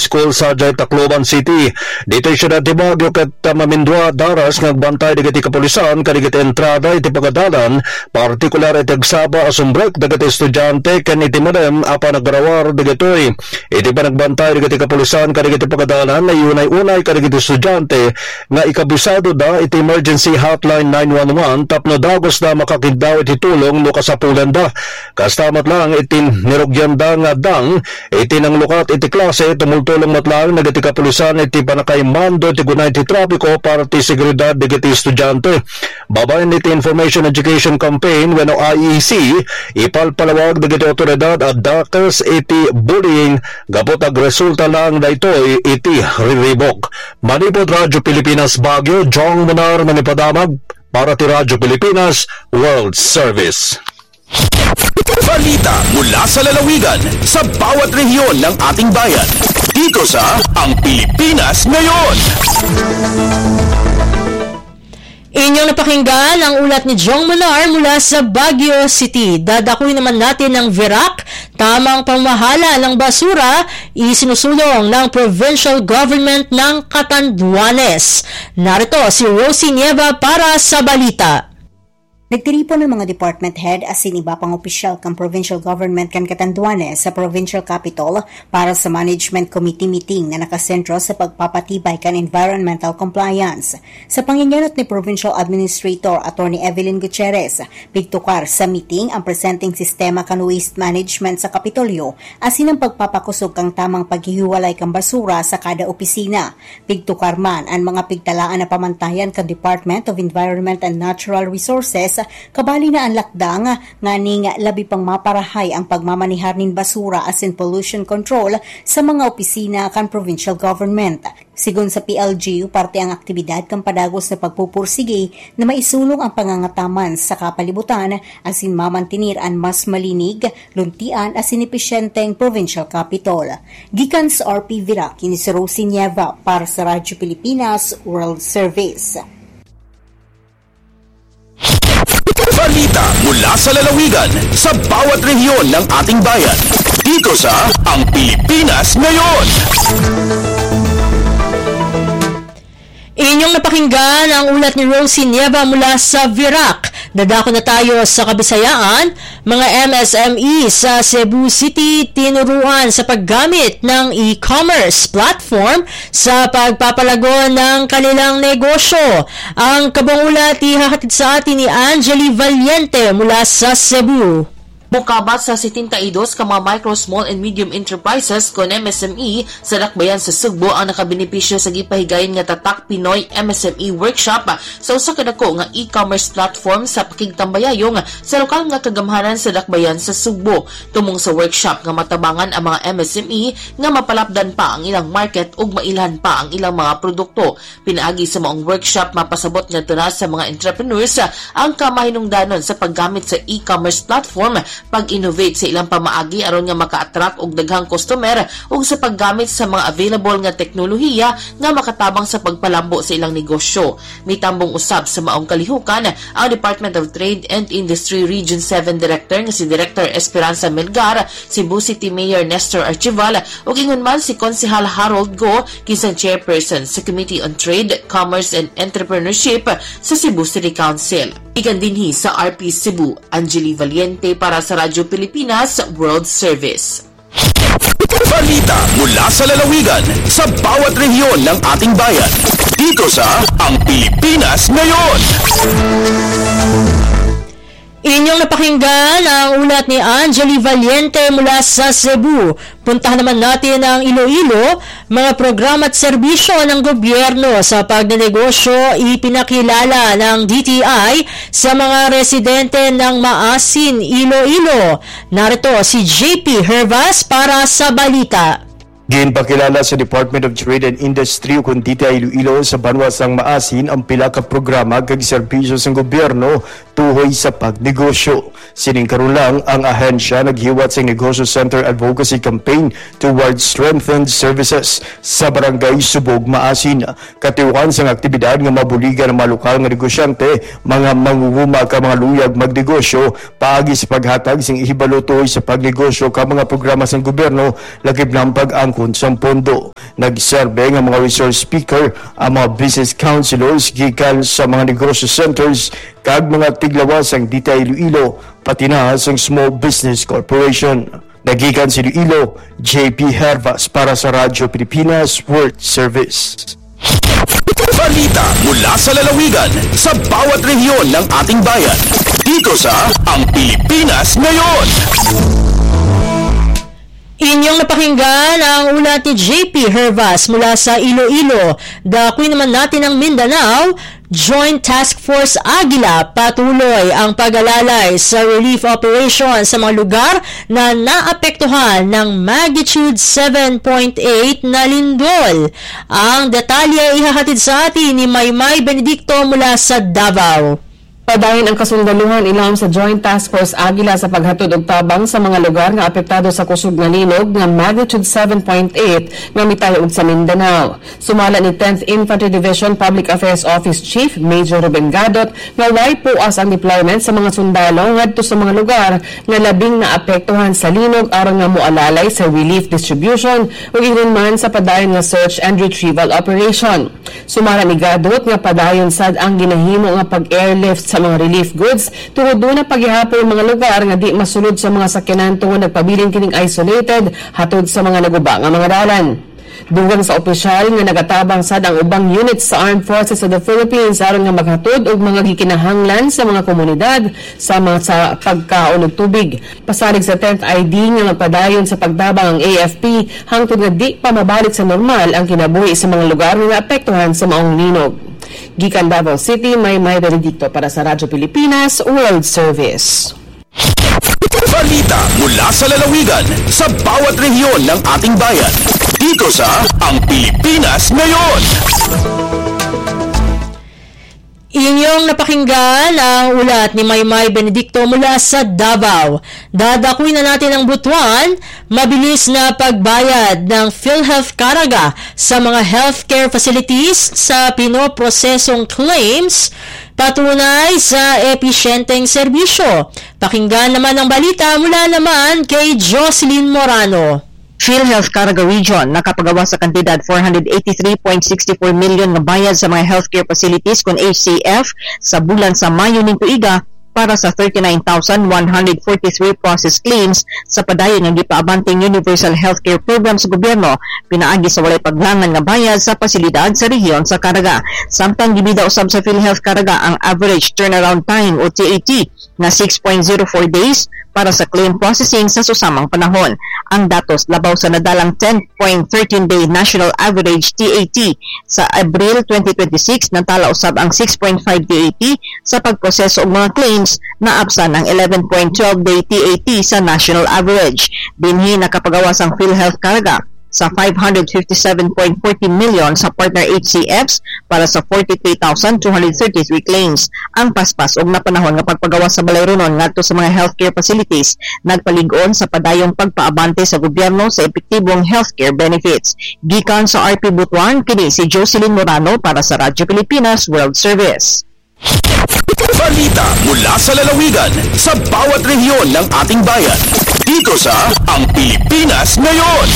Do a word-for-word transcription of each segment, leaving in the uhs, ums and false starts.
School sa Tacloban City. Dito siya na Baguio kat mamindwa daras nagbantay digiti kapulisan kadigiti entrada iti pagadalan, partikular iti agsaba asumbrek dagiti estudyante ken iti madem apa nagrawar digitoy. Iti pa nagbantay digiti kapulisan kadigiti pagadalan na yunay-unay kadigiti estudyante nga ikabisado da iti emergency hotline nine one one tapno dagos na makakindaw iti tulong no kasapulan da. Kastamat lang iti nirugyan da nga dang iti nang lukat iti klase tumultulong matlang nagiti kapulisan iti panakay mando iti gunay iti trapiko para iti seguridad digiti estudyante. Babayan iti Information Education Campaign wenno I E C ipalpalawag digiti otoridad at dakes iti bullying gapot ag resulta lang daytoy iti riribok. Manipod Radyo Pilipinas Baguio, Jong Munar manipadamag para ti Radyo Pilipinas World Service. Balita mula sa lalawigan sa bawat rehiyon ng ating bayan. Dito sa Ang Pilipinas Ngayon. Inyong napakinggan ang ulat ni Jong Manar mula sa Baguio City. Dadakuin naman natin ng V I R A C, tamang pamahala ng basura, isinusulong ng Provincial Government ng Catanduanes. Narito si Rosie Nieva para sa balita. Nagtiripon ng mga department head asin iba pang opisyal kang provincial government kan Catanduanes sa provincial capital para sa management committee meeting na nakasentro sa pagpapatibay kan environmental compliance. Sa panginyanot ni Provincial Administrator Attorney Evelyn Gutierrez, pigtukar sa meeting ang presenting sistema kan waste management sa Kapitolyo asin ang pagpapakusog kang tamang paghihiwalay kang basura sa kada opisina. Pigtukar man ang mga pigtalaan na pamantayan kan Department of Environment and Natural Resources kabali na ang lakdang nga ning labi pang maparahay ang pagmamanihar nin basura asin pollution control sa mga opisina kan provincial government. Sigon sa P L G U, parte ang aktibidad kang padagos na pagpupursige na maisulong ang pangangataman sa kapalibutan asin mamantinir ang mas malinig, luntian asin epesyenteng provincial capital. Gikan sa R P V I R A C, kini si Rosie Nieva para sa Radyo Pilipinas World Service. Balita mula sa lalawigan sa bawat rehiyon ng ating bayan. Dito sa Ang Pilipinas Ngayon. Inyong napakinggan ang ulat ni Rosie Nieva mula sa V I R A C. Dadako na tayo sa Kabisayaan. Mga M S M E sa Cebu City tinuruan sa paggamit ng e-commerce platform sa pagpapalago ng kanilang negosyo. Ang kabang ulat ihahatid sa atin ni Angeli Valiente mula sa Cebu. Mukabat sa setenta-dos ka mga micro, small and medium enterprises kon M S M E sa dakbayan sa Sugbo ang nakabenepisyo sa gipahigayon nga Tatak Pinoy M S M E Workshop sa usa ka dako nga e-commerce platform sa pakigtambayayong sa lokal nga kagamhanan sa dakbayan sa Sugbo. Tumong sa workshop nga matabangan ang mga M S M E nga mapalapdan pa ang ilang market ug mailhan pa ang ilang mga produkto. Pinaagi sa maong workshop mapasabot nga tuna sa mga entrepreneurs ang kamahinungdanon sa paggamit sa e-commerce platform, pag-innovate sa ilang pamaagi aron nga maka-attract og daghang customer ug sa paggamit sa mga available nga teknolohiya nga makatabang sa pagpalambo sa ilang negosyo. Mitambong usab sa maong kalihukan ang Department of Trade and Industry Region seven Director nga si Director Esperanza Melgar, Cebu City Mayor Nestor Archival ug ingon man si Konsehal Harold Go, kisang Chairperson sa Committee on Trade, Commerce and Entrepreneurship sa Cebu City Council. Ikan dinhi sa R P Cebu, Angeli Valiente para sa Radyo Pilipinas World Service. Balita mula sa lalawigan sa bawat rehiyon ng ating bayan. Dito sa Ang Pilipinas Ngayon. Inyong napakinggan ang ulat ni Angeli Valiente mula sa Cebu. Puntahan naman natin ang Iloilo. Mga programa at serbisyo ng gobyerno sa pagnenegosyo ipinakilala ng D T I sa mga residente ng Maasin, Iloilo. Narito si J P Hervas para sa balita. Ginpakilala sa Department of Trade and Industry o D T I Iloilo sa banwa sang Maasin ang pila ka programa kag serbisyo sa gobyerno tuhoy sa pagnegosyo. Sining karon lang ang ahensya naghiwat sa Negosyo Center Advocacy Campaign towards strengthened services sa barangay Subog, Maasin. Katiwaan sang aktibidad nga mabuligan ang mga lokal nga negosyante, mga mangunguma ka mga luyag magnegosyo paagi sa paghatag sing ihibalo tuhoy sa pagnegosyo ka mga programa sa gobyerno lakip ng pag-ang pag-angkon sa pondo. Nagserbe ng mga resource speaker ang mga business counselors gikan sa mga negosyo centers kag mga tiglawas ang Dita Iloilo pati na sa Small Business Corporation. Nagikan si Iloilo, J P Hervas para sa Radyo Pilipinas World Service. Balita mula sa lalawigan sa bawat rehiyon ng ating bayan. Dito sa Ang Pilipinas Ngayon. Inyong napakinggan ang ulat ni J P Hervas mula sa Iloilo. Dakwin naman natin ang Mindanao. Joint Task Force Aguila patuloy ang pag-alalay sa relief operation sa mga lugar na naapektuhan ng magnitude seven point eight na lindol. Ang detalye ihahatid sa atin ni Maymay Benedicto mula sa Davao. Padayon ang kasundaluhan ilahom sa Joint Task Force Aguila sa paghatod og tabang sa mga lugar nga apektado sa kusog nga linog nga magnitude seven point eight nga mitayog sa Mindanao. Sumala ni tenth Infantry Division Public Affairs Office Chief Major Ruben Gadot nga way puas ang deployment sa mga sundalo ngadto sa mga lugar nga labing naapektuhan sa linog aron nga moalalay sa relief distribution ug ingon man sa padayon nga search and retrieval operation. Sumala ni Gadot nga padayon sad ang ginahimo nga pag-airlift sa mga relief goods tungod doon na paghihapon mga lugar nga di masulod sa mga sakyanan tungod nagpabiling kining isolated hatod sa mga naguba nga mga dalan. Dugang sa opisyal nga nagatabang sad ang ubang units sa Armed Forces of the Philippines aron nga maghatod og mga gikinahanglan sa mga komunidad sama sa pagkaon og tubig. Pasalig sa tenth I D nga magpadayon sa pagtabang ang A F P hangtod nga di pa mabalik sa normal ang kinabuhi sa mga lugar nga naapektuhan sa maong linog. Gikan Davao City, Maymay Benedicto para sa Radyo Pilipinas World Service. Balita mula sa lalawigan sa bawat rehiyon ng ating bayan. Dito sa Ang Pilipinas Ngayon. Inyong napakinggan ang ulat ni Maymay Benedicto mula sa Davao. Dadakuin na natin ang Butuan, mabilis na pagbayad ng PhilHealth Caraga sa mga healthcare facilities sa pinoprosesong claims, patunay sa episyenteng serbisyo. Pakinggan naman ang balita mula naman kay Jocelyn Morano. PhilHealth Caraga Region nakapagawa sa kantidad four hundred eighty-three point six four million na bayad sa mga healthcare facilities kung H C F sa bulan sa Mayo ning tuiga para sa thirty-nine thousand one hundred forty-three process claims sa padayon nga gipaabanting Universal Healthcare Program sa gobyerno pinaagi sa walay paglangan nga bayad sa pasilidad sa rehiyon sa Caraga. Samtang gibida usab sa PhilHealth Caraga ang average turnaround time o T A T na six point zero four days para sa claim processing sa susamang panahon. Ang datos labaw sa nadalang ten point one three day national average T A T sa Abril twenty twenty-six natala usab ang six point five T A T sa pagproseso og mga claims na absan ang eleven point one two day T A T sa national average. Dinhi nakapagawas ang PhilHealth Caraga sa five hundred fifty-seven point four zero million sa partner H C Fs para sa forty-three thousand two hundred thirty-three claims. Ang paspas og napanahon nga pagpagawa sa balayronon ngadto sa mga healthcare facilities nagpalig-on sa padayong pagpaabante sa gobyerno sa epektibong healthcare benefits. Gikan sa R P Butuan, kini si Jocelyn Morano para sa Radyo Pilipinas World Service. Balita mula sa lalawigan sa bawat rehiyon ng ating bayan. Dito sa Ang Pilipinas Ngayon.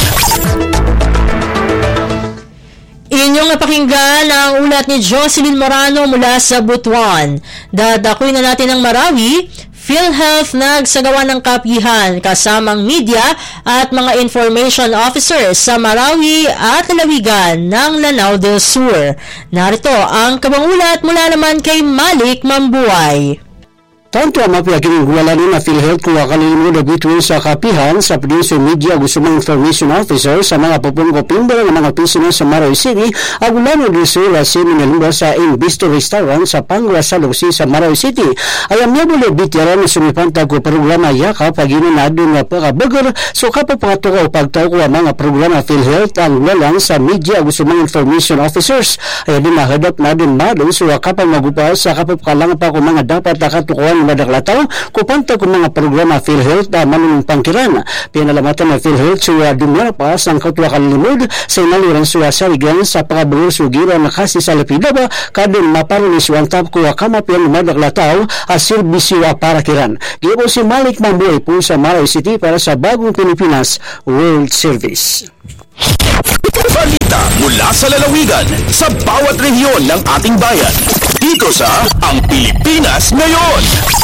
Inyong napakinggan ang ulat ni Jocelyn Morano mula sa Butuan. Dadakuin na natin ang Marawi. PhilHealth nagsagawa ng kapihan kasamang media at mga information officers sa Marawi at lalawigan ng Lanao del Sur. Narito ang kabangulat mula naman kay Malik Mambuay. Tanto ang mapiyaking wala na PhilHealth kung wakalin mo between sa kapihan sa producer media gusto mga information officer sa mga pupungko pimbara ng mga pisino sa Marawi City ang ulan ng resula si Minalumba sa Invisto Restaurant sa Pangra sa Lucy sa Marawi City. Ayam niya muli bityaran na sumipanta ko programa yaka pagino na doon nga pagkabagar so kapapato ko pagtaw ko ang mga programa PhilHealth ang walang sa media gusto mga information officers. Ay din mahadap na doon madon so kapag magupas sa kapapakalang pa ko mga dapat nakatukuhan madaklataw kupanta ko mga programa PhilHealth na manunong pangkiran. Pinalamatan na PhilHealth suwa dumarapas ang katwa kalimod sa inaliran suwa sarigan sa pagabulor sugira na kasi sa lapidaba kadun maparulis one tap ko kama piyan madaklataw as serbisyo para kiran. Gibo si Malik Mamboy po sa Marawi City para sa Bagong Pilipinas World Service. Balita mula sa lalawigan sa bawat rehiyon ng ating bayan. Dito sa Ang Pilipinas Ngayon.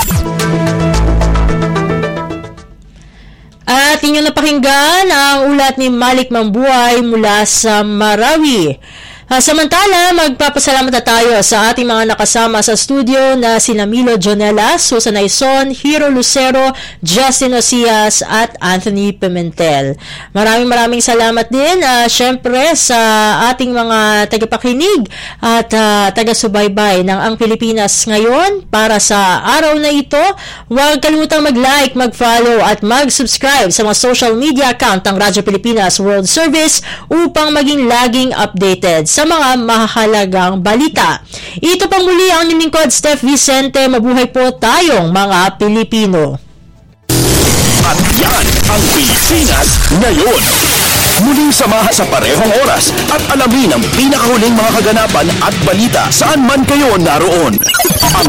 At inyong napakinggan ang ulat ni Malik Mambuhay mula sa Marawi. Uh, samantala, magpapasalamat na tayo sa ating mga nakasama sa studio na sina Milo Jonela, Susan Aison, Hiro Lucero, Justin Osias at Anthony Pimentel. Maraming maraming salamat din uh, syempre sa ating mga tagapakinig at uh, taga-subaybay ng Ang Pilipinas Ngayon. Para sa araw na ito, huwag kalimutang mag-like, mag-follow at mag-subscribe sa mga social media account ng Radyo Pilipinas World Service upang maging laging updated sa mga mahalagang balita. Ito pang muli ang lingkod, Steph Vicente. Mabuhay po tayong mga Pilipino. At yan ang Pilipinas Ngayon. Muling samahan sa parehong oras at alamin ang pinakahuling mga kaganapan at balita saan man kayo naroon. Ang